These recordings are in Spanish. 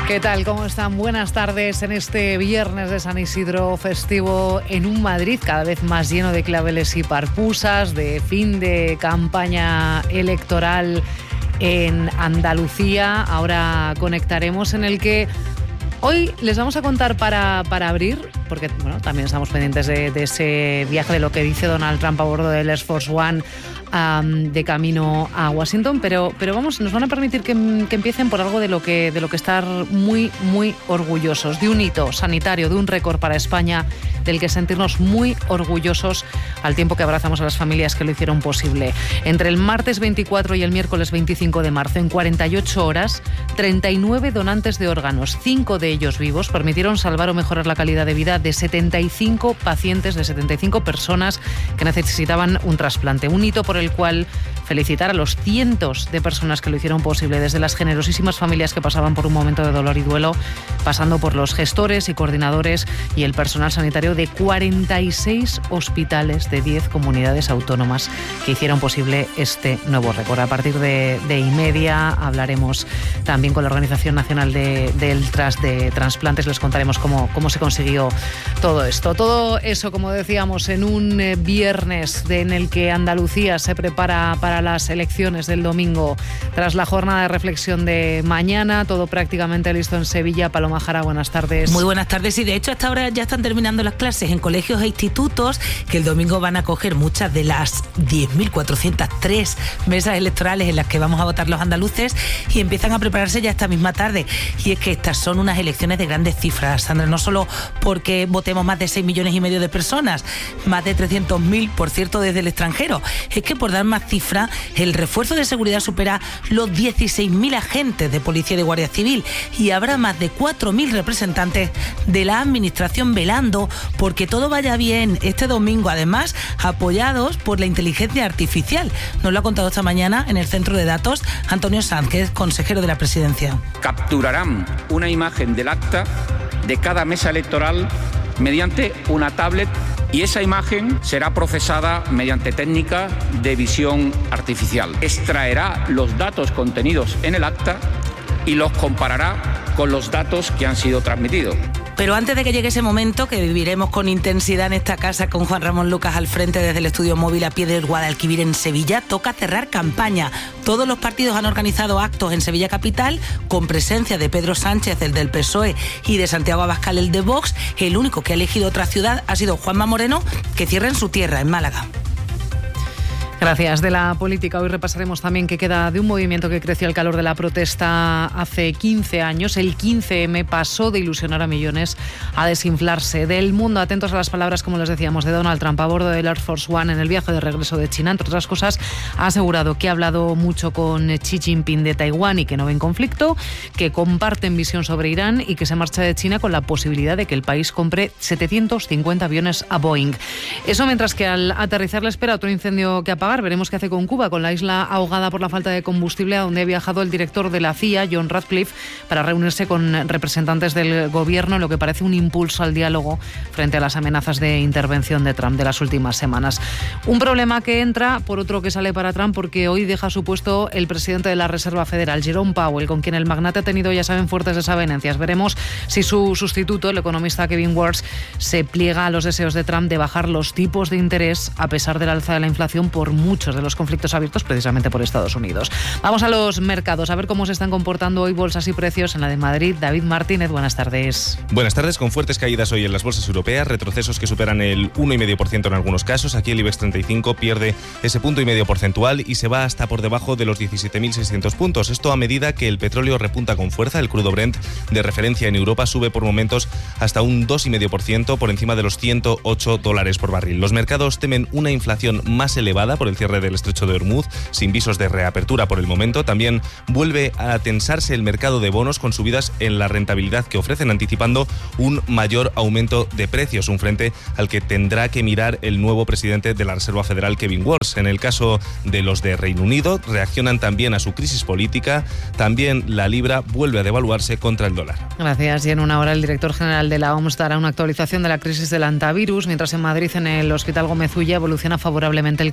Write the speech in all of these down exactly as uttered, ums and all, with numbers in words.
¿Qué tal? ¿Cómo están? Buenas tardes en este viernes de San Isidro festivo en un Madrid cada vez más lleno de claveles y parpusas, de fin de campaña electoral en Andalucía. Ahora conectaremos en el que hoy les vamos a contar para, para abrir, porque bueno, también estamos pendientes de, de ese viaje, de lo que dice Donald Trump a bordo del Air Force One um, de camino a Washington, pero, pero vamos, nos van a permitir que, que empiecen por algo de lo que, de lo que estar muy, muy orgullosos, de un hito sanitario, de un récord para España, del que sentirnos muy orgullosos al tiempo que abrazamos a las familias que lo hicieron posible. Entre el martes veinticuatro y el miércoles veinticinco de marzo, en cuarenta y ocho horas, treinta y nueve donantes de órganos, cinco de ellos vivos, permitieron salvar o mejorar la calidad de vida de setenta y cinco pacientes, de setenta y cinco personas que necesitaban un trasplante. Un hito por el cual felicitar a los cientos de personas que lo hicieron posible, desde las generosísimas familias que pasaban por un momento de dolor y duelo, pasando por los gestores y coordinadores y el personal sanitario de cuarenta y seis hospitales de diez comunidades autónomas que hicieron posible este nuevo récord. A partir de, de y media hablaremos también con la Organización Nacional de, del Tras de Transplantes. Les contaremos cómo, cómo se consiguió todo esto. Todo eso, como decíamos, en un eh, viernes de, en el que Andalucía se prepara para las elecciones del domingo. Tras la jornada de reflexión de mañana, todo prácticamente listo en Sevilla. Paloma Jara, buenas tardes. Muy buenas tardes. Y de hecho, hasta ahora ya están terminando las clases en colegios e institutos, que el domingo van a coger muchas de las diez mil cuatrocientas tres mesas electorales en las que vamos a votar los andaluces, y empiezan a prepararse ya esta misma tarde. Y es que estas son unas elecciones de grandes cifras, Sandra, no solo porque votemos más de seis millones y medio de personas, más de trescientos mil, por cierto, desde el extranjero. Es que, por dar más cifra, el refuerzo de seguridad supera los dieciséis mil agentes de policía y de guardia civil, y habrá más de cuatro mil representantes de la administración velando porque todo vaya bien este domingo, además apoyados por la inteligencia artificial. Nos lo ha contado esta mañana en el centro de datos Antonio Sanz, que es consejero de la presidencia. Capturarán una imagen del acta de cada mesa electoral mediante una tablet, y esa imagen será procesada mediante técnica de visión artificial. Extraerá los datos contenidos en el acta y los comparará con los datos que han sido transmitidos. Pero antes de que llegue ese momento, que viviremos con intensidad en esta casa con Juan Ramón Lucas al frente desde el estudio móvil a pie del Guadalquivir en Sevilla, toca cerrar campaña. Todos los partidos han organizado actos en Sevilla capital con presencia de Pedro Sánchez, el del P S O E, y de Santiago Abascal, el de Vox. El único que ha elegido otra ciudad ha sido Juanma Moreno, que cierra en su tierra, en Málaga. Gracias. De la política hoy repasaremos también qué queda de un movimiento que creció al calor de la protesta hace quince años. El quince eme pasó de ilusionar a millones a desinflarse. Del mundo, atentos a las palabras, como les decíamos, de Donald Trump a bordo del Air Force One en el viaje de regreso de China. Entre otras cosas, ha asegurado que ha hablado mucho con Xi Jinping de Taiwán y que no ven conflicto, que comparten visión sobre Irán y que se marcha de China con la posibilidad de que el país compre setecientos cincuenta aviones a Boeing. Eso mientras que al aterrizar le espera otro incendio que apagar. Veremos qué hace con Cuba, con la isla ahogada por la falta de combustible, a donde ha viajado el director de la C I A, John Ratcliffe, para reunirse con representantes del gobierno, en lo que parece un impulso al diálogo frente a las amenazas de intervención de Trump de las últimas semanas. Un problema que entra por otro que sale para Trump, porque hoy deja su puesto el presidente de la Reserva Federal, Jerome Powell, con quien el magnate ha tenido, ya saben, fuertes desavenencias. Veremos si su sustituto, el economista Kevin Warsh, se pliega a los deseos de Trump de bajar los tipos de interés a pesar del alza de la inflación por muchos de los conflictos abiertos precisamente por Estados Unidos. Vamos a los mercados, a ver cómo se están comportando hoy bolsas y precios. En la de Madrid, David Martínez, buenas tardes. Buenas tardes, con fuertes caídas hoy en las bolsas europeas, retrocesos que superan el uno coma cinco por ciento en algunos casos. Aquí el IBEX treinta y cinco pierde ese punto y medio porcentual y se va hasta por debajo de los diecisiete mil seiscientos puntos. Esto a medida que el petróleo repunta con fuerza. El crudo Brent de referencia en Europa sube por momentos hasta un dos coma cinco por ciento por encima de los ciento ocho dólares por barril. Los mercados temen una inflación más elevada por el cierre del estrecho de Hormuz, sin visos de reapertura por el momento. También vuelve a tensarse el mercado de bonos con subidas en la rentabilidad que ofrecen, anticipando un mayor aumento de precios, un frente al que tendrá que mirar el nuevo presidente de la Reserva Federal, Kevin Warsh. En el caso de los de Reino Unido, reaccionan también a su crisis política. También la libra vuelve a devaluarse contra el dólar. Gracias. Y en una hora el director general de la O M S dará una actualización de la crisis del antivirus, mientras en Madrid, en el Hospital Gómez Ulla, evoluciona favorablemente el crucerista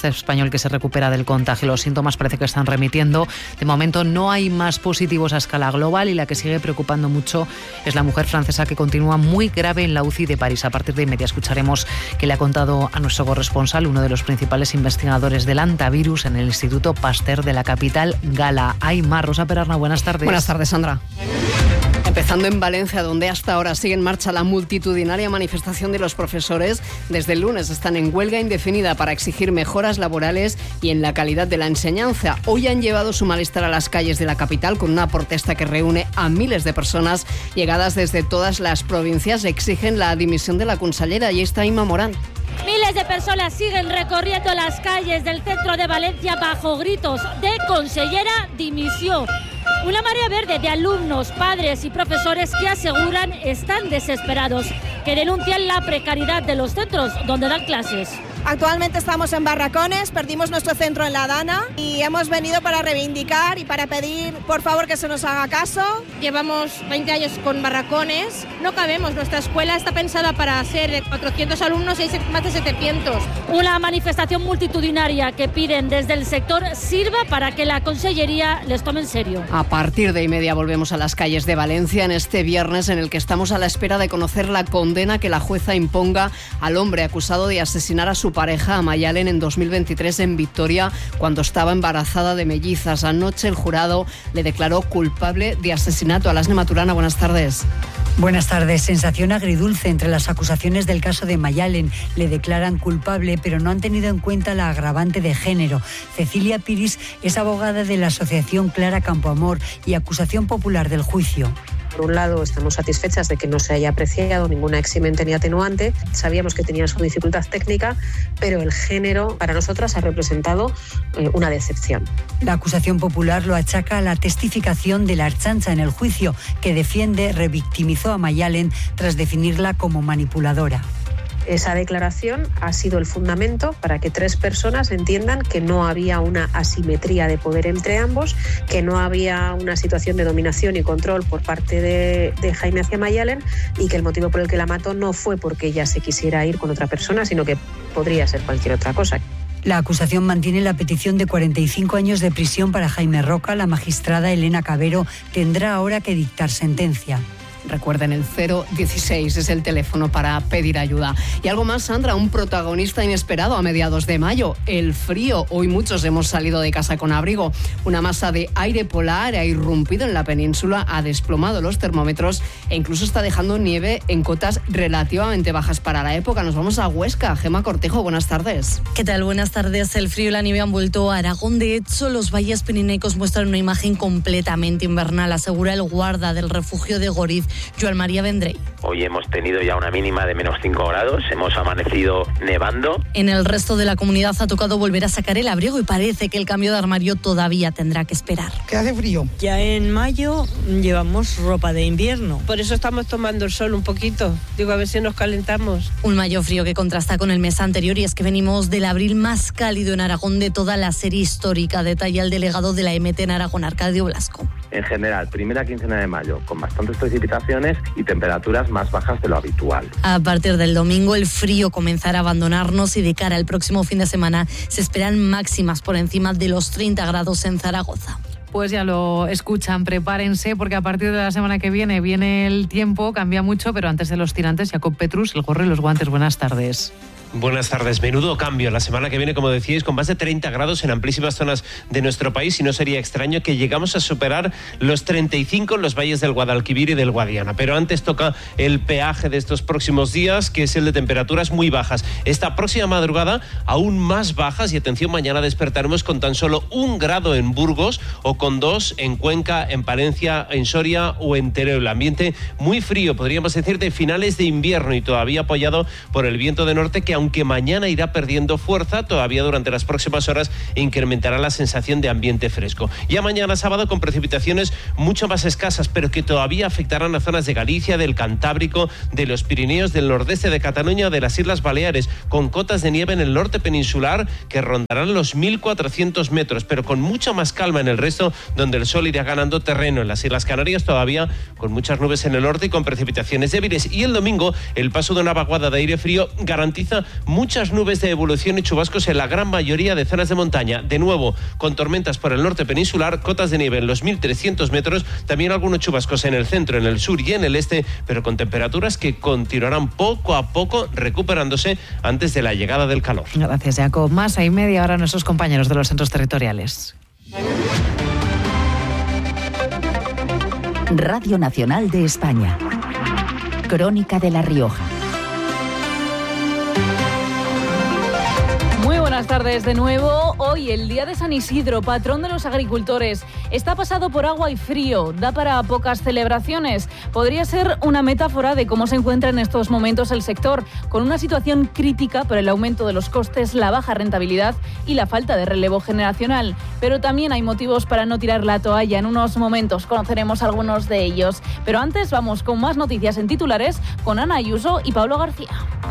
español que se recupera del contagio. Los síntomas parece que están remitiendo. De momento no hay más positivos a escala global y la que sigue preocupando mucho es la mujer francesa que continúa muy grave en la U C I de París. A partir de media escucharemos que le ha contado a nuestro corresponsal, uno de los principales investigadores del antivirus en el Instituto Pasteur de la capital gala. Aymar, Rosa Perarna, buenas tardes. Buenas tardes, Sandra. Empezando en Valencia, donde hasta ahora sigue en marcha la multitudinaria manifestación de los profesores. Desde el lunes están en huelga indefinida para exigir mejoras laborales y en la calidad de la enseñanza. Hoy han llevado su malestar a las calles de la capital con una protesta que reúne a miles de personas llegadas desde todas las provincias. Exigen la dimisión de la consellera. Y está Inma Morán. Miles de personas siguen recorriendo las calles del centro de Valencia bajo gritos de consellera dimisión. Una marea verde de alumnos, padres y profesores que aseguran están desesperados, que denuncian la precariedad de los centros donde dan clases. Actualmente estamos en Barracones, perdimos nuestro centro en La Dana y hemos venido para reivindicar y para pedir, por favor, que se nos haga caso. Llevamos veinte años con Barracones, no cabemos, nuestra escuela está pensada para ser cuatrocientos alumnos y hay más de setecientos. Una manifestación multitudinaria que piden desde el sector sirva para que la consellería les tome en serio. A partir de y media volvemos a las calles de Valencia en este viernes en el que estamos a la espera de conocer la condena que la jueza imponga al hombre acusado de asesinar a su pareja a Mayalen en dos mil veintitrés en Vitoria cuando estaba embarazada de mellizas. Anoche el jurado le declaró culpable de asesinato. Alasne Maturana, buenas tardes. Buenas tardes. Sensación agridulce entre las acusaciones del caso de Mayalen. Le declaran culpable, pero no han tenido en cuenta la agravante de género. Cecilia Piris es abogada de la asociación Clara Campoamor y acusación popular del juicio. Por un lado, estamos satisfechas de que no se haya apreciado ninguna eximente ni atenuante. Sabíamos que tenía su dificultad técnica, pero el género para nosotras ha representado eh, una decepción. La acusación popular lo achaca a la testificación de la Ertzaintza en el juicio, que defiende revictimizó a Mayalen tras definirla como manipuladora. Esa declaración ha sido el fundamento para que tres personas entiendan que no había una asimetría de poder entre ambos, que no había una situación de dominación y control por parte de, de Jaime hacia Mayalen y que el motivo por el que la mató no fue porque ella se quisiera ir con otra persona, sino que podría ser cualquier otra cosa. La acusación mantiene la petición de cuarenta y cinco años de prisión para Jaime Roca. La magistrada Elena Cabero tendrá ahora que dictar sentencia. Recuerden, el cero dieciséis es el teléfono para pedir ayuda. Y algo más, Sandra, un protagonista inesperado a mediados de mayo, el frío. Hoy muchos hemos salido de casa con abrigo. Una masa de aire polar ha irrumpido en la península, ha desplomado los termómetros e incluso está dejando nieve en cotas relativamente bajas para la época. Nos vamos a Huesca. Gema Cortejo, buenas tardes. ¿Qué tal? Buenas tardes. El frío y la nieve han vuelto a Aragón. De hecho, los valles pirenaicos muestran una imagen completamente invernal, asegura el guarda del refugio de Goriz, Joan María Vendrell. Hoy hemos tenido ya una mínima de menos cinco grados, hemos amanecido nevando. En el resto de la comunidad ha tocado volver a sacar el abrigo y parece que el cambio de armario todavía tendrá que esperar. ¿Qué hace frío? Ya en mayo llevamos ropa de invierno. Por eso estamos tomando el sol un poquito. Digo, a ver si nos calentamos. Un mayo frío que contrasta con el mes anterior y es que venimos del abril más cálido en Aragón de toda la serie histórica, detalla el delegado de la E M T en Aragón, Arcadio Blasco. En general, primera quincena de mayo, con bastantes precipitaciones y temperaturas más bajas de lo habitual. A partir del domingo el frío comenzará a abandonarnos y de cara al próximo fin de semana se esperan máximas por encima de los treinta grados en Zaragoza. Pues ya lo escuchan, prepárense porque a partir de la semana que viene viene el tiempo, cambia mucho, pero antes de los tirantes, Jacob Petrus, el gorro y los guantes. Buenas tardes. Buenas tardes. Menudo cambio la semana que viene, como decíais, con más de treinta grados en amplísimas zonas de nuestro país y no sería extraño que llegamos a superar los treinta y cinco en los valles del Guadalquivir y del Guadiana. Pero antes toca el peaje de estos próximos días, que es el de temperaturas muy bajas. Esta próxima madrugada aún más bajas y atención, mañana despertaremos con tan solo un grado en Burgos o con dos en Cuenca, en Palencia, en Soria o en Teruel. El ambiente muy frío, podríamos decir de finales de invierno y todavía apoyado por el viento de norte que aunque mañana irá perdiendo fuerza, todavía durante las próximas horas incrementará la sensación de ambiente fresco. Ya mañana sábado con precipitaciones mucho más escasas, pero que todavía afectarán a zonas de Galicia, del Cantábrico, de los Pirineos, del nordeste de Cataluña o de las Islas Baleares, con cotas de nieve en el norte peninsular que rondarán los mil cuatrocientos metros, pero con mucha más calma en el resto, donde el sol irá ganando terreno. En las Islas Canarias todavía con muchas nubes en el norte y con precipitaciones débiles. Y el domingo el paso de una vaguada de aire frío garantiza muchas nubes de evolución y chubascos en la gran mayoría de zonas de montaña. De nuevo, con tormentas por el norte peninsular, cotas de nieve en los mil trescientos metros, también algunos chubascos en el centro, en el sur y en el este, pero con temperaturas que continuarán poco a poco recuperándose antes de la llegada del calor. Gracias, Jacob. Más hay media hora nuestros compañeros de los centros territoriales. Radio Nacional de España. Crónica de La Rioja. Muy buenas tardes de nuevo. Hoy el día de San Isidro, patrón de los agricultores. Está pasado por agua y frío, da para pocas celebraciones. Podría ser una metáfora de cómo se encuentra en estos momentos el sector, con una situación crítica por el aumento de los costes, la baja rentabilidad y la falta de relevo generacional. Pero también hay motivos para no tirar la toalla. En unos momentos conoceremos algunos de ellos. Pero antes vamos con más noticias en titulares con Ana Ayuso y Pablo García.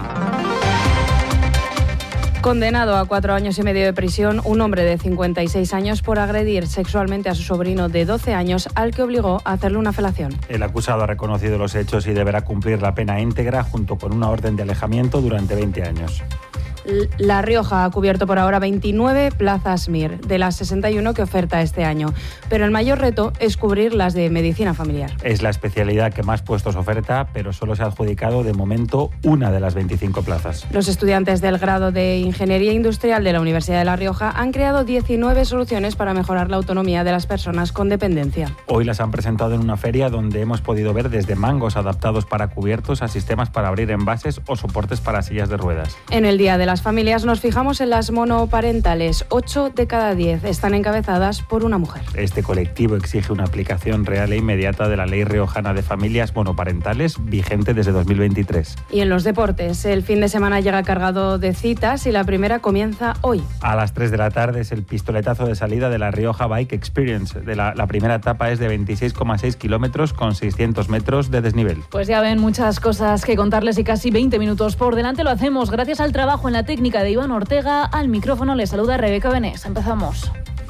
Condenado a cuatro años y medio de prisión, un hombre de cincuenta y seis años por agredir sexualmente a su sobrino de doce años, al que obligó a hacerle una felación. El acusado ha reconocido los hechos y deberá cumplir la pena íntegra junto con una orden de alejamiento durante veinte años. La Rioja ha cubierto por ahora veintinueve plazas M I R, de las sesenta y uno que oferta este año. Pero el mayor reto es cubrir las de medicina familiar. Es la especialidad que más puestos oferta, pero solo se ha adjudicado de momento una de las veinticinco plazas. Los estudiantes del grado de Ingeniería Industrial de la Universidad de La Rioja han creado diecinueve soluciones para mejorar la autonomía de las personas con dependencia. Hoy las han presentado en una feria donde hemos podido ver desde mangos adaptados para cubiertos a sistemas para abrir envases o soportes para sillas de ruedas. En el Día de la familias nos fijamos en las monoparentales. ocho de cada diez están encabezadas por una mujer. Este colectivo exige una aplicación real e inmediata de la Ley Riojana de Familias Monoparentales, vigente desde dos mil veintitrés. Y en los deportes, el fin de semana llega cargado de citas y la primera comienza hoy. A las tres de la tarde es el pistoletazo de salida de la Rioja Bike Experience. De la, la primera etapa es de veintiséis coma seis kilómetros con seiscientos metros de desnivel. Pues ya ven, muchas cosas que contarles y casi veinte minutos por delante. Lo hacemos gracias al trabajo en la técnica de Iván Ortega. Al micrófono le saluda Rebeca Benés. Empezamos.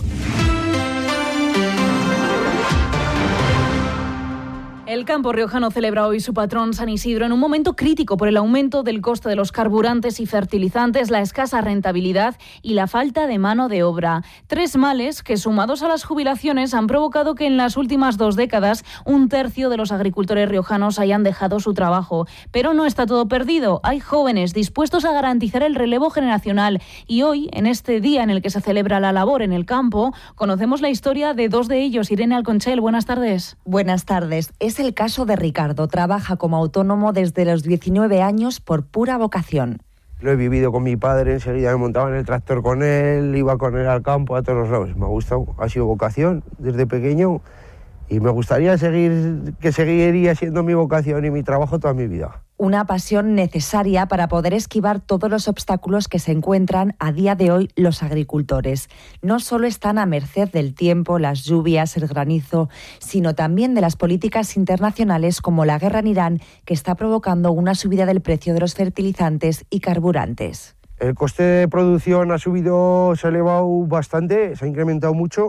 El campo riojano celebra hoy su patrón San Isidro en un momento crítico por el aumento del coste de los carburantes y fertilizantes, la escasa rentabilidad y la falta de mano de obra. Tres males que, sumados a las jubilaciones, han provocado que en las últimas dos décadas un tercio de los agricultores riojanos hayan dejado su trabajo. Pero no está todo perdido. Hay jóvenes dispuestos a garantizar el relevo generacional. Y hoy, en este día en el que se celebra la labor en el campo, conocemos la historia de dos de ellos. Irene Alconchel, buenas tardes. Buenas tardes. Es el caso de Ricardo. Trabaja como autónomo desde los diecinueve años por pura vocación. Lo he vivido con mi padre, enseguida me montaba en el tractor con él, iba con él al campo, a todos los lados. Me ha gustado, ha sido vocación desde pequeño y me gustaría seguir, que seguiría siendo mi vocación y mi trabajo toda mi vida. Una pasión necesaria para poder esquivar todos los obstáculos que se encuentran a día de hoy los agricultores. No solo están a merced del tiempo, las lluvias, el granizo, sino también de las políticas internacionales como la guerra en Irán, que está provocando una subida del precio de los fertilizantes y carburantes. El coste de producción ha subido, se ha elevado bastante, se ha incrementado mucho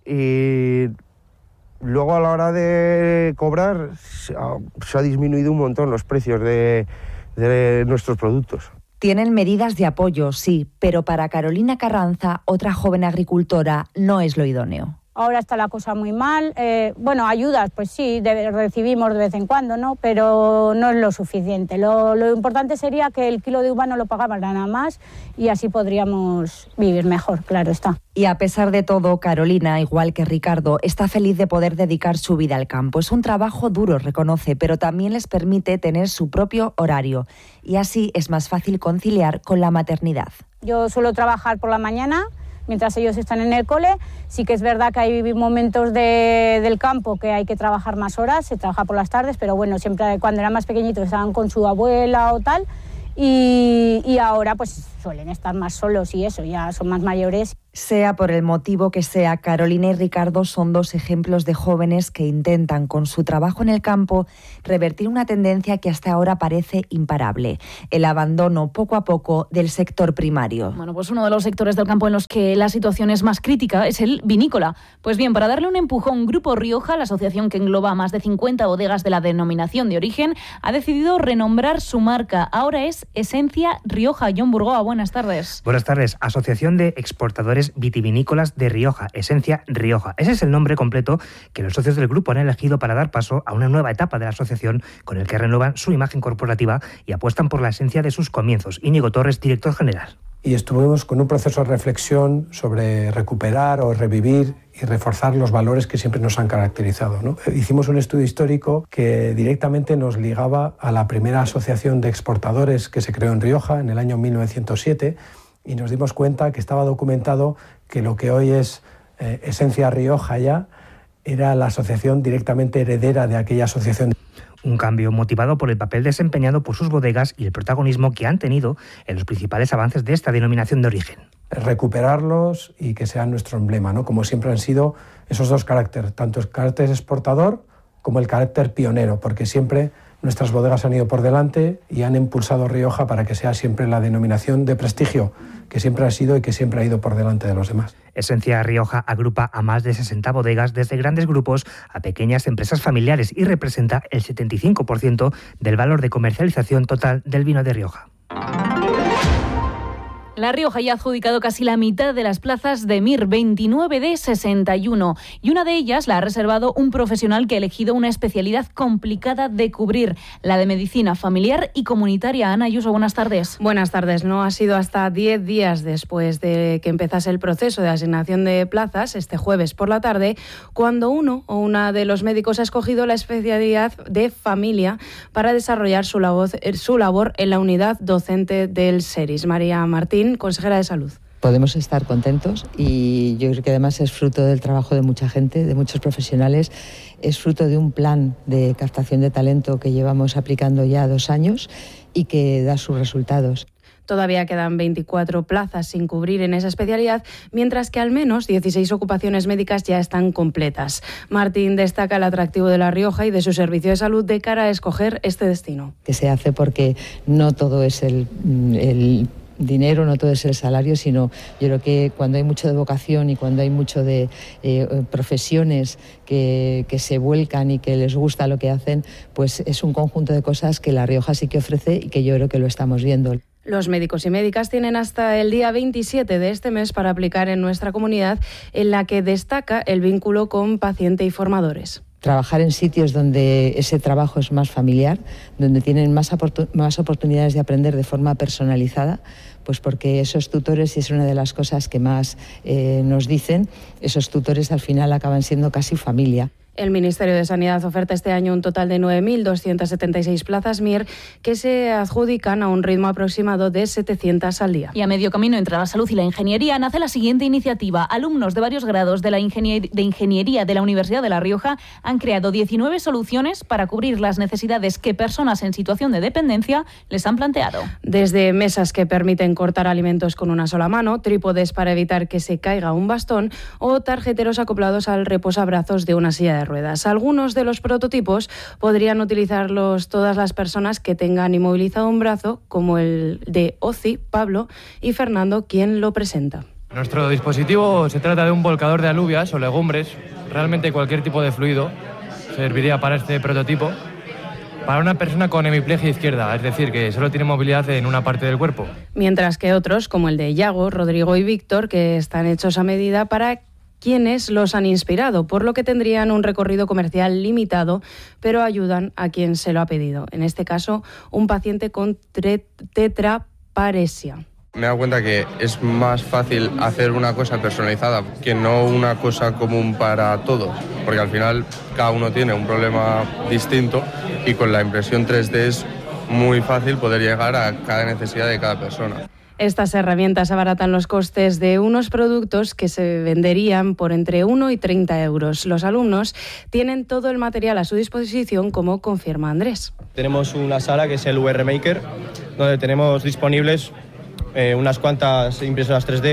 y luego a la hora de cobrar se ha, se ha disminuido un montón los precios de, de nuestros productos. Tienen medidas de apoyo, sí, pero para Carolina Carranza, otra joven agricultora, no es lo idóneo. Ahora está la cosa muy mal. Eh, bueno, ayudas, pues sí, de, recibimos de vez en cuando, ¿no? Pero no es lo suficiente. Lo, lo importante sería que el kilo de uva no lo pagaban nada más y así podríamos vivir mejor, claro está. Y a pesar de todo, Carolina, igual que Ricardo, está feliz de poder dedicar su vida al campo. Es un trabajo duro, reconoce, pero también les permite tener su propio horario. Y así es más fácil conciliar con la maternidad. Yo suelo trabajar por la mañana, mientras ellos están en el cole. Sí que es verdad que hay momentos de, del campo que hay que trabajar más horas, se trabaja por las tardes, pero bueno, siempre cuando eran más pequeñitos estaban con su abuela o tal, y, y ahora pues suelen estar más solos y eso, ya son más mayores. Sea por el motivo que sea, Carolina y Ricardo son dos ejemplos de jóvenes que intentan, con su trabajo en el campo, revertir una tendencia que hasta ahora parece imparable: el abandono poco a poco del sector primario. Bueno, pues uno de los sectores del campo en los que la situación es más crítica es el vinícola. Pues bien, para darle un empujón, Grupo Rioja, la asociación que engloba más de cincuenta bodegas de la denominación de origen, ha decidido renombrar su marca. Ahora es Esencia Rioja. John Burgoa, buenas tardes. Buenas tardes. Asociación de Exportadores Vitivinícolas de Rioja, Esencia Rioja. Ese es el nombre completo que los socios del grupo han elegido para dar paso a una nueva etapa de la asociación, con el que renuevan su imagen corporativa y apuestan por la esencia de sus comienzos. Íñigo Torres, director general. Y estuvimos con un proceso de reflexión sobre recuperar o revivir y reforzar los valores que siempre nos han caracterizado, ¿no? Hicimos un estudio histórico que directamente nos ligaba a la primera asociación de exportadores que se creó en Rioja en el año mil novecientos siete, y nos dimos cuenta que estaba documentado que lo que hoy es eh, Esencia Rioja ya era la asociación directamente heredera de aquella asociación. Un cambio motivado por el papel desempeñado por sus bodegas y el protagonismo que han tenido en los principales avances de esta denominación de origen. Recuperarlos y que sean nuestro emblema, ¿no? Como siempre han sido esos dos caracteres, tanto el carácter exportador como el carácter pionero, porque siempre nuestras bodegas han ido por delante y han impulsado Rioja para que sea siempre la denominación de prestigio que siempre ha sido y que siempre ha ido por delante de los demás. Esencia Rioja agrupa a más de sesenta bodegas, desde grandes grupos a pequeñas empresas familiares, y representa el setenta y cinco por ciento del valor de comercialización total del vino de Rioja. La Rioja ya ha adjudicado casi la mitad de las plazas de Mir, veintinueve de sesenta y uno, y una de ellas la ha reservado un profesional que ha elegido una especialidad complicada de cubrir, la de medicina familiar y comunitaria. Ana Ayuso, buenas tardes. Buenas tardes. No ha sido hasta diez días después de que empezase el proceso de asignación de plazas, este jueves por la tarde, cuando uno o una de los médicos ha escogido la especialidad de familia para desarrollar su labor, su labor en la unidad docente del SERIS. María Martín, consejera de Salud. Podemos estar contentos, y yo creo que además es fruto del trabajo de mucha gente, de muchos profesionales, es fruto de un plan de captación de talento que llevamos aplicando ya dos años y que da sus resultados. Todavía quedan veinticuatro plazas sin cubrir en esa especialidad, mientras que al menos dieciséis ocupaciones médicas ya están completas. Martín destaca el atractivo de La Rioja y de su servicio de salud de cara a escoger este destino. Que se hace porque no todo es el... el dinero, no todo es el salario, sino yo creo que cuando hay mucho de vocación y cuando hay mucho de eh, profesiones que, que se vuelcan y que les gusta lo que hacen, pues es un conjunto de cosas que La Rioja sí que ofrece y que yo creo que lo estamos viendo. Los médicos y médicas tienen hasta el día veintisiete de este mes para aplicar en nuestra comunidad, en la que destaca el vínculo con paciente y formadores. Trabajar en sitios donde ese trabajo es más familiar, donde tienen más, oportun- más oportunidades de aprender de forma personalizada, pues porque esos tutores, y es una de las cosas que más eh, nos dicen, esos tutores al final acaban siendo casi familia. El Ministerio de Sanidad oferta este año un total de nueve mil doscientas setenta y seis plazas M I R que se adjudican a un ritmo aproximado de setecientas al día. Y a medio camino entre la salud y la ingeniería nace la siguiente iniciativa. Alumnos de varios grados de la ingenier- de ingeniería de la Universidad de La Rioja han creado diecinueve soluciones para cubrir las necesidades que personas en situación de dependencia les han planteado. Desde mesas que permiten cortar alimentos con una sola mano, trípodes para evitar que se caiga un bastón o tarjeteros acoplados al reposabrazos de una silla de ruedas. Algunos de los prototipos podrían utilizarlos todas las personas que tengan inmovilizado un brazo, como el de Oci, Pablo y Fernando, quien lo presenta. Nuestro dispositivo se trata de un volcador de alubias o legumbres. Realmente cualquier tipo de fluido serviría para este prototipo. Para una persona con hemiplegia izquierda, es decir, que solo tiene movilidad en una parte del cuerpo. Mientras que otros, como el de Yago, Rodrigo y Víctor, que están hechos a medida para quienes los han inspirado, por lo que tendrían un recorrido comercial limitado, pero ayudan a quien se lo ha pedido. En este caso, un paciente con tre- tetraparesia. Me he dado cuenta que es más fácil hacer una cosa personalizada que no una cosa común para todos, porque al final cada uno tiene un problema distinto y con la impresión tres D es muy fácil poder llegar a cada necesidad de cada persona. Estas herramientas abaratan los costes de unos productos que se venderían por entre uno y treinta euros. Los alumnos tienen todo el material a su disposición, como confirma Andrés. Tenemos una sala que es el U R Maker, donde tenemos disponibles eh, unas cuantas impresoras tres D.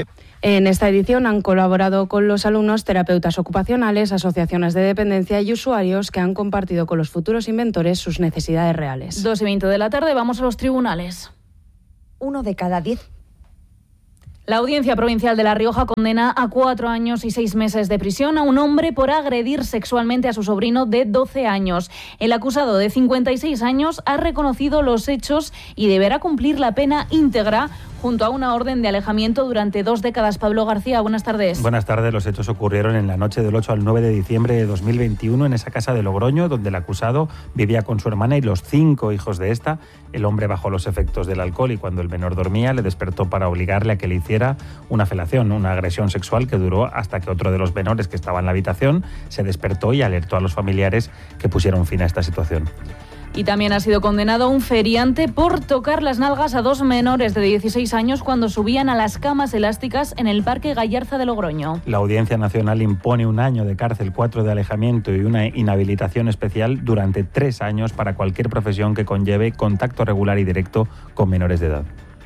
En esta edición han colaborado con los alumnos terapeutas ocupacionales, asociaciones de dependencia y usuarios que han compartido con los futuros inventores sus necesidades reales. dos y veinte de la tarde, vamos a los tribunales. Uno de cada diez. La Audiencia Provincial de La Rioja condena a cuatro años y seis meses de prisión a un hombre por agredir sexualmente a su sobrino de doce años. El acusado de cincuenta y seis años ha reconocido los hechos y deberá cumplir la pena íntegra junto a una orden de alejamiento durante dos décadas. Pablo García, buenas tardes. Buenas tardes. Los hechos ocurrieron en la noche del ocho al nueve de diciembre de dos mil veintiuno en esa casa de Logroño, donde el acusado vivía con su hermana y los cinco hijos de esta. El hombre bajó los efectos del alcohol y cuando el menor dormía le despertó para obligarle a que le hiciera una felación, una agresión sexual que duró hasta que otro de los menores que estaba en la habitación se despertó y alertó a los familiares que pusieron fin a esta situación. Y también ha sido condenado un feriante por tocar las nalgas a dos menores de dieciséis años cuando subían a las camas elásticas en el Parque Gallarza de Logroño. La Audiencia Nacional impone un año de cárcel, cuatro de alejamiento y una inhabilitación especial durante tres años para cualquier profesión que conlleve contacto regular y directo con menores de edad.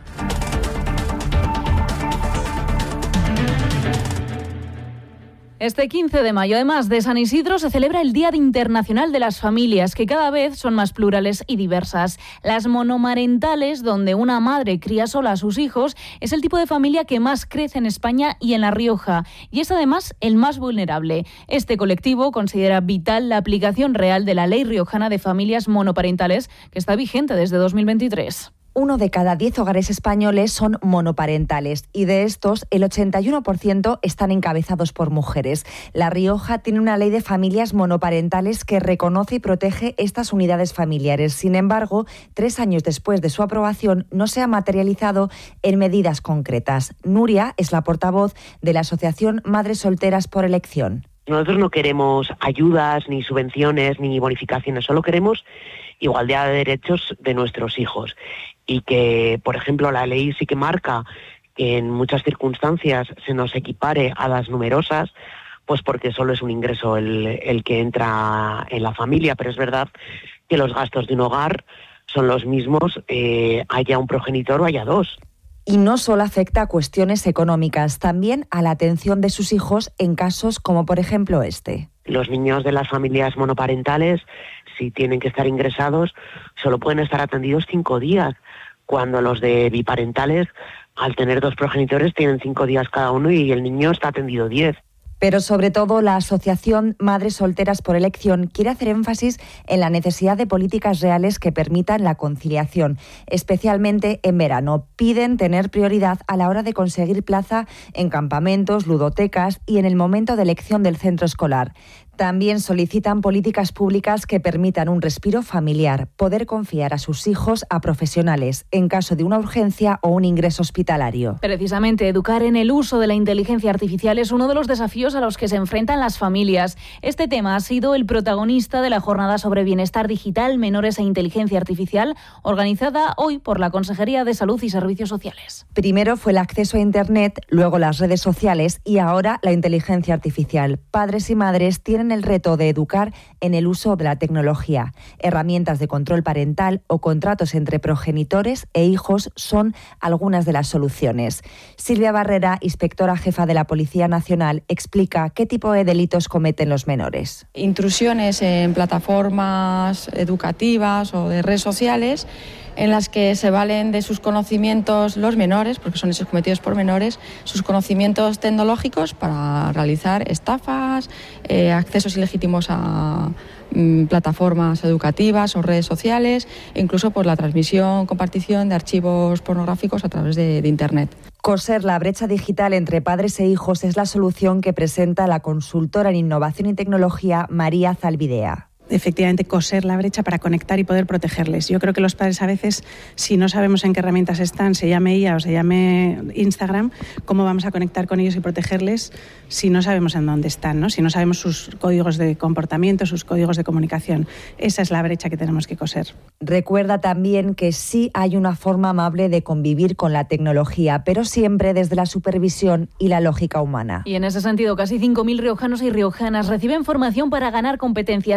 Este quince de mayo, además de San Isidro, se celebra el Día Internacional de las Familias, que cada vez son más plurales y diversas. Las monomarentales, donde una madre cría sola a sus hijos, es el tipo de familia que más crece en España y en La Rioja, y es además el más vulnerable. Este colectivo considera vital la aplicación real de la Ley Riojana de Familias Monoparentales, que está vigente desde dos mil veintitrés. Uno de cada diez hogares españoles son monoparentales y de estos el ochenta y uno por ciento están encabezados por mujeres. La Rioja tiene una ley de familias monoparentales que reconoce y protege estas unidades familiares. Sin embargo, tres años después de su aprobación no se ha materializado en medidas concretas. Nuria es la portavoz de la Asociación Madres Solteras por Elección. Nosotros no queremos ayudas, ni subvenciones, ni bonificaciones, solo queremos igualdad de derechos de nuestros hijos. Y que, por ejemplo, la ley sí que marca que en muchas circunstancias se nos equipare a las numerosas, pues porque solo es un ingreso el, el que entra en la familia, pero es verdad que los gastos de un hogar son los mismos, eh, haya un progenitor o haya dos. Y no solo afecta a cuestiones económicas, también a la atención de sus hijos en casos como, por ejemplo, este. Los niños de las familias monoparentales, si tienen que estar ingresados, solo pueden estar atendidos cinco días, cuando los de biparentales, al tener dos progenitores, tienen cinco días cada uno y el niño está atendido diez. Pero sobre todo la Asociación Madres Solteras por Elección quiere hacer énfasis en la necesidad de políticas reales que permitan la conciliación, especialmente en verano. Piden tener prioridad a la hora de conseguir plaza en campamentos, ludotecas y en el momento de elección del centro escolar. También solicitan políticas públicas que permitan un respiro familiar, poder confiar a sus hijos a profesionales en caso de una urgencia o un ingreso hospitalario. Precisamente, educar en el uso de la inteligencia artificial es uno de los desafíos a los que se enfrentan las familias. Este tema ha sido el protagonista de la jornada sobre bienestar digital, menores e inteligencia artificial, organizada hoy por la Consejería de Salud y Servicios Sociales. Primero fue el acceso a Internet, luego las redes sociales y ahora la inteligencia artificial. Padres y madres tienen el reto de educar en el uso de la tecnología. Herramientas de control parental o contratos entre progenitores e hijos son algunas de las soluciones. Silvia Barrera, inspectora jefa de la Policía Nacional, explica qué tipo de delitos cometen los menores. Intrusiones en plataformas educativas o de redes sociales en las que se valen de sus conocimientos los menores, porque son hechos cometidos por menores, sus conocimientos tecnológicos para realizar estafas, eh, accesos ilegítimos a mm, plataformas educativas o redes sociales, e incluso por la transmisión, compartición de archivos pornográficos a través de, de Internet. Coser la brecha digital entre padres e hijos es la solución que presenta la consultora en innovación y tecnología María Zalbidea. Efectivamente, coser la brecha para conectar y poder protegerles. Yo creo que los padres a veces, si no sabemos en qué herramientas están, se llame I A o se llame Instagram, ¿cómo vamos a conectar con ellos y protegerles si no sabemos en dónde están, ¿no? Si no sabemos sus códigos de comportamiento, sus códigos de comunicación? Esa es la brecha que tenemos que coser. Recuerda también que sí hay una forma amable de convivir con la tecnología, pero siempre desde la supervisión y la lógica humana. Y en ese sentido, casi cinco mil riojanos y riojanas reciben formación para ganar competencias tecnológicas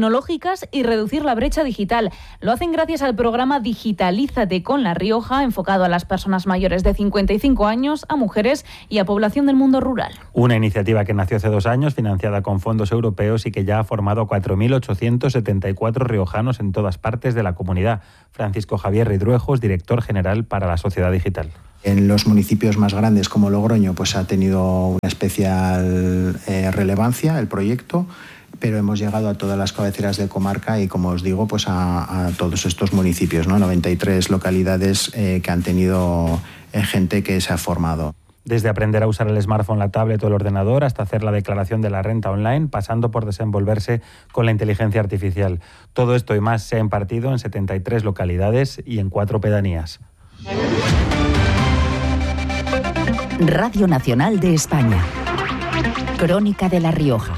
tecnológicas y reducir la brecha digital. Lo hacen gracias al programa Digitalízate con La Rioja, enfocado a las personas mayores de cincuenta y cinco años, a mujeres y a población del mundo rural. Una iniciativa que nació hace dos años, financiada con fondos europeos y que ya ha formado cuatro mil ochocientos setenta y cuatro riojanos en todas partes de la comunidad. Francisco Javier Ridruejos, director general para la Sociedad Digital. En los municipios más grandes como Logroño pues ha tenido una especial eh, relevancia el proyecto, pero hemos llegado a todas las cabeceras de comarca y, como os digo, pues a, a todos estos municipios, ¿no? noventa y tres localidades eh, que han tenido eh, gente que se ha formado. Desde aprender a usar el smartphone, la tablet o el ordenador hasta hacer la declaración de la renta online, pasando por desenvolverse con la inteligencia artificial. Todo esto y más se ha impartido en setenta y tres localidades y en cuatro pedanías. Radio Nacional de España. Crónica de La Rioja.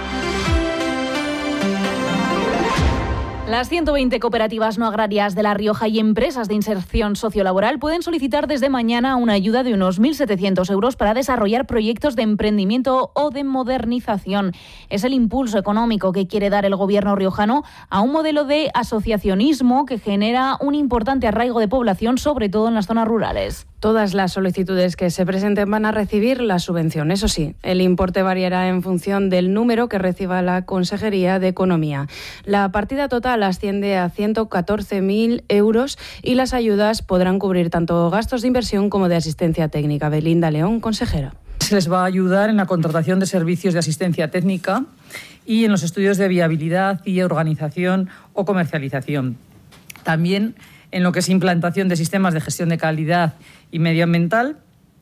Las ciento veinte cooperativas no agrarias de La Rioja y empresas de inserción sociolaboral pueden solicitar desde mañana una ayuda de unos mil setecientos euros para desarrollar proyectos de emprendimiento o de modernización. Es el impulso económico que quiere dar el gobierno riojano a un modelo de asociacionismo que genera un importante arraigo de población, sobre todo en las zonas rurales. Todas las solicitudes que se presenten van a recibir la subvención. Eso sí, el importe variará en función del número que reciba la Consejería de Economía. La partida total asciende a ciento catorce mil euros y las ayudas podrán cubrir tanto gastos de inversión como de asistencia técnica. Belinda León, consejera. Se les va a ayudar en la contratación de servicios de asistencia técnica y en los estudios de viabilidad y organización o comercialización. También en lo que es implantación de sistemas de gestión de calidad y medioambiental,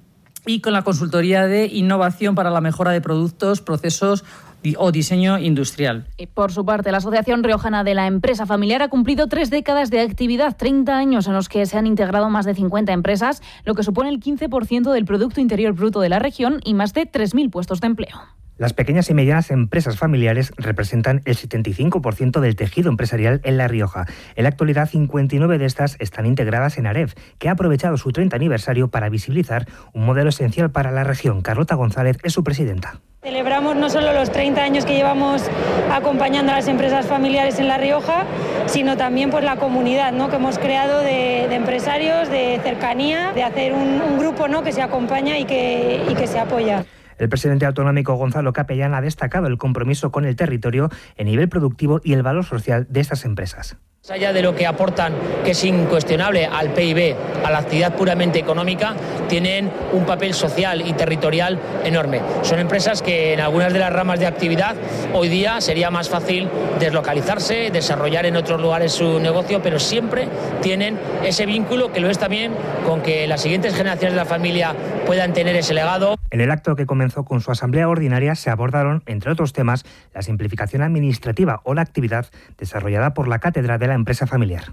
y con la consultoría de innovación para la mejora de productos, procesos o diseño industrial. Y por su parte, la Asociación Riojana de la Empresa Familiar ha cumplido tres décadas de actividad, treinta años en los que se han integrado más de cincuenta empresas, lo que supone el quince por ciento del Producto Interior Bruto de la región y más de tres mil puestos de empleo. Las pequeñas y medianas empresas familiares representan el setenta y cinco por ciento del tejido empresarial en La Rioja. En la actualidad, cincuenta y nueve de estas están integradas en AREF, que ha aprovechado su treinta aniversario para visibilizar un modelo esencial para la región. Carlota González es su presidenta. Celebramos no solo los treinta años que llevamos acompañando a las empresas familiares en La Rioja, sino también pues la comunidad, ¿no?, que hemos creado de, de empresarios, de cercanía, de hacer un, un grupo, ¿no?, que se acompaña y que, y que se apoya. El presidente autonómico Gonzalo Capellán ha destacado el compromiso con el territorio, el nivel productivo y el valor social de estas empresas. Más allá de lo que aportan, que es incuestionable al P I B, a la actividad puramente económica, tienen un papel social y territorial enorme. Son empresas que en algunas de las ramas de actividad hoy día sería más fácil deslocalizarse, desarrollar en otros lugares su negocio, pero siempre tienen ese vínculo que lo es también con que las siguientes generaciones de la familia puedan tener ese legado. En el acto que comenzó con su asamblea ordinaria se abordaron, entre otros temas, la simplificación administrativa o la actividad desarrollada por la Cátedra de la Empresa Familiar.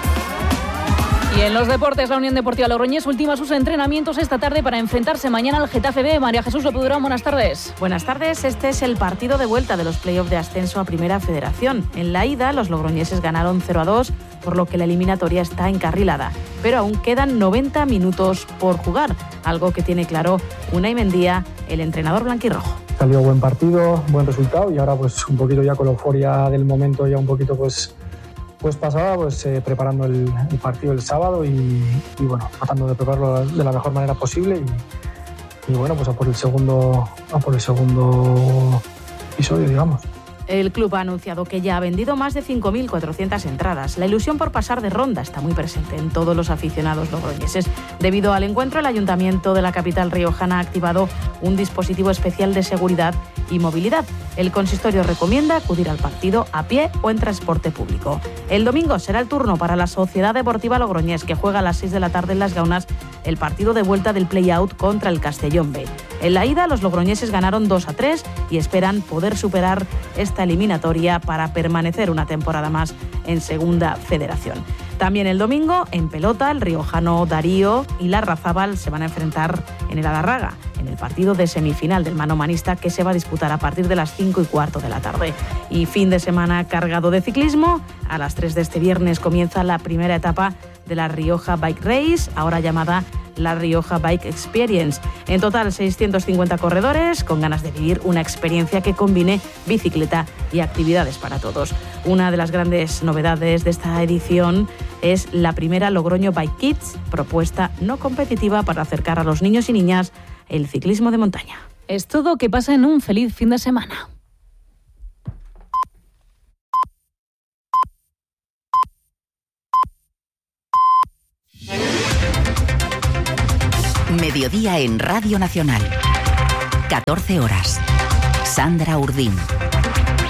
Y en los deportes, la Unión Deportiva Logroñés ultima sus entrenamientos esta tarde para enfrentarse mañana al Getafe B. María Jesús López Durán, buenas tardes. Buenas tardes. Este es el partido de vuelta de los play-off de ascenso a Primera Federación. En la ida, los logroñeses ganaron cero a dos, por lo que la eliminatoria está encarrilada. Pero aún quedan noventa minutos por jugar, algo que tiene claro Unai Mendía, el entrenador blanquirrojo. Salió buen partido, buen resultado, y ahora pues un poquito ya con la euforia del momento, ya un poquito pues... Pues pasaba pues eh, preparando el, el partido el sábado y, y bueno, tratando de prepararlo de la mejor manera posible y, y bueno, pues a por el segundo, a por el segundo episodio, digamos. El club ha anunciado que ya ha vendido más de cinco mil cuatrocientas entradas. La ilusión por pasar de ronda está muy presente en todos los aficionados logroñeses. Debido al encuentro, el Ayuntamiento de la capital riojana ha activado un dispositivo especial de seguridad y movilidad. El consistorio recomienda acudir al partido a pie o en transporte público. El domingo será el turno para la Sociedad Deportiva Logroñés, que juega a las seis de la tarde en Las Gaunas el partido de vuelta del play-out contra el Castellón B. En la ida, los logroñeses ganaron dos a tres y esperan poder superar esta eliminatoria para permanecer una temporada más en Segunda Federación. También el domingo, en pelota, el riojano Darío y la Larrazábal se van a enfrentar en el Adarraga, en el partido de semifinal del manomanista que se va a disputar a partir de las cinco y cuarto de la tarde. Y fin de semana cargado de ciclismo. A las tres de este viernes comienza la primera etapa de la Rioja Bike Race, ahora llamada la Rioja Bike Experience. En total, seiscientos cincuenta corredores con ganas de vivir una experiencia que combine bicicleta y actividades para todos. Una de las grandes novedades de esta edición es la primera Logroño Bike Kids, propuesta no competitiva para acercar a los niños y niñas el ciclismo de montaña. Es todo, que pasen un feliz fin de semana. Mediodía en Radio Nacional. catorce horas. Sandra Urdín.